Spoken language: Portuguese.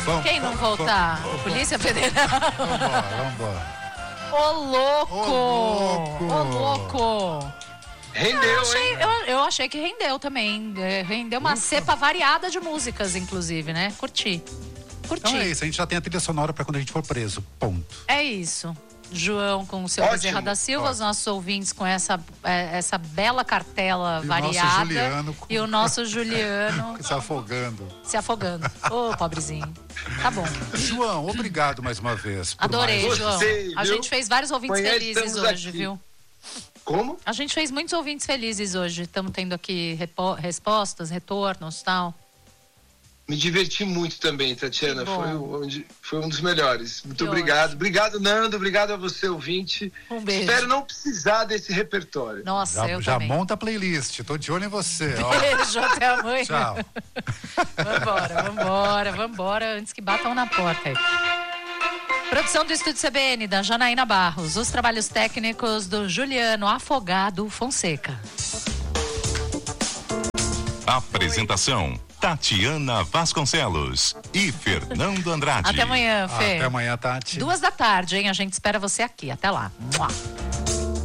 Quem não voltar? Polícia Federal. Vambora. Ô, louco! Ô, louco! Rendeu, hein? Eu achei que rendeu também. Rendeu uma cepa variada de músicas, inclusive, né? Curti. Então é isso, a gente já tem a trilha sonora pra quando a gente for preso. Ponto. É isso. João com o seu Ótimo, Bezerra da Silva, ótimo. os nossos ouvintes com essa bela cartela variada. E o nosso Juliano Se afogando. Ô, pobrezinho. Tá bom. João, obrigado mais uma vez. Adorei, mais. João. Gostei, A viu? gente fez vários ouvintes Amanhã felizes estamos hoje, aqui. viu? Como? A gente fez muitos ouvintes felizes hoje. Estamos tendo aqui respostas, retornos e tal. Me diverti muito também, Tatiana. Foi um dos melhores. Muito Que obrigado. ótimo. Obrigado, Nando. Obrigado a você, ouvinte. Um beijo. Espero não precisar desse repertório. Nossa, eu Já também. monta a playlist, tô de olho em você. Ó. Beijo, até amanhã. Tchau. Vambora, antes que batam na porta aí. Produção do Estúdio CBN, da Janaína Barros. Os trabalhos técnicos do Juliano Afogado Fonseca. Apresentação: Tatiana Vasconcelos e Fernando Andrade. Até amanhã, Fê. Até amanhã, Tati. 2 da tarde, hein? A gente espera você aqui. Até lá. Mua.